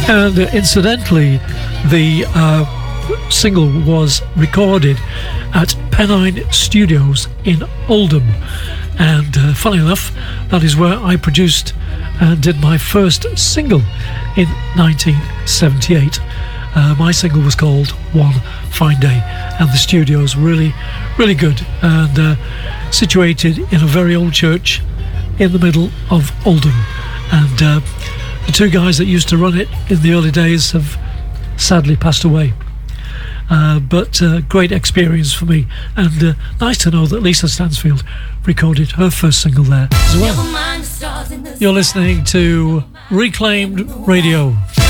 And incidentally, the single was recorded at Pennine Studios in Oldham, and funny enough, that is where I produced and did my first single in 1978. My single was called One Fine Day, and the studio's really good, and situated in a very old church in the middle of Oldham. And the two guys that used to run it in the early days have sadly passed away. But great experience for me, and nice to know that Lisa Stansfield recorded her first single there as well. You're listening to Reclaimed Radio.